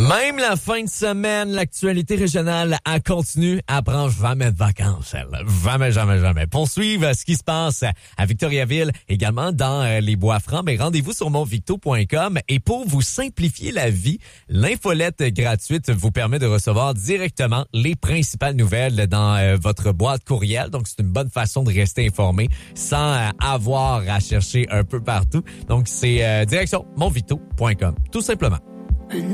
Même la fin de semaine, l'actualité régionale a continue. Elle prend jamais de vacances, elle. Jamais, jamais, jamais. Pour suivre ce qui se passe à Victoriaville, également dans les Bois-Francs, mais rendez-vous sur monvicto.com. Et pour vous simplifier la vie, l'infolette gratuite vous permet de recevoir directement les principales nouvelles dans votre boîte courriel. Donc, c'est une bonne façon de rester informé sans avoir à chercher un peu partout. Donc, c'est direction monvicto.com, tout simplement.